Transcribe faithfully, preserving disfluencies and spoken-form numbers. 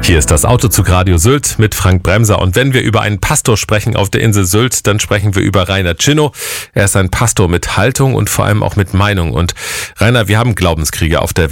Hier ist das Autozug Radio Sylt mit Frank Bremser. Und wenn wir über einen Pastor sprechen auf der Insel Sylt, dann sprechen wir über Rainer Tschinno. Er ist ein Pastor mit Haltung und vor allem auch mit Meinung. Und Rainer, wir haben Glaubenskriege auf der Welt.